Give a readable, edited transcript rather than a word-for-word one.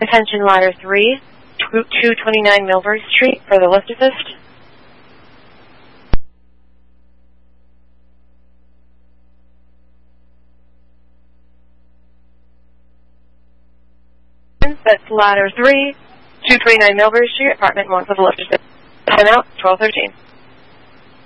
Attention ladder 3, 229 Milbury Street for the lift assist. That's ladder 3, 229 Milbury Street, apartment 1 for the lift assist. Time out, 12:13.